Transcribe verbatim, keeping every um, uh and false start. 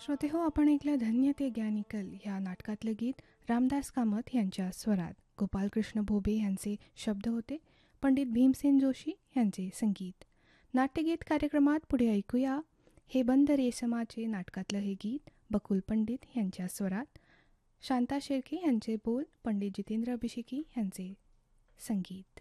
श्रोते हो, आपण ऐकलं धन्य ते ज्ञानिकल ह्या नाटकातलं गीत रामदास कामत यांच्या स्वरात. गोपालकृष्ण भोबे यांचे शब्द होते, पंडित भीमसेन जोशी यांचे संगीत. नाट्यगीत कार्यक्रमात पुढे ऐकूया हे बंद रेशमाचे नाटकातलं हे गीत बकुल पंडित यांच्या स्वरात. शांता शेळके यांचे बोल, पंडित जितेंद्र अभिषेकी यांचे संगीत.